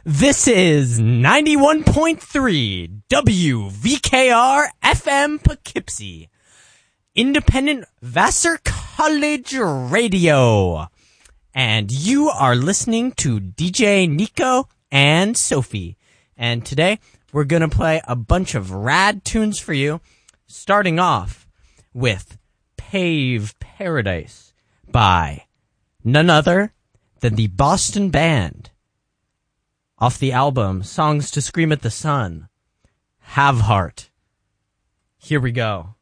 This is 91.3 WVKR FM Poughkeepsie, Independent Vassar College Radio. And you are listening to DJ Nico and Sophie. And today we're going to play a bunch of rad tunes for you, starting off with Pave Paradise by none other than the Boston Band. Off the album, Songs to Scream at the Sun, Have Heart. Here we go.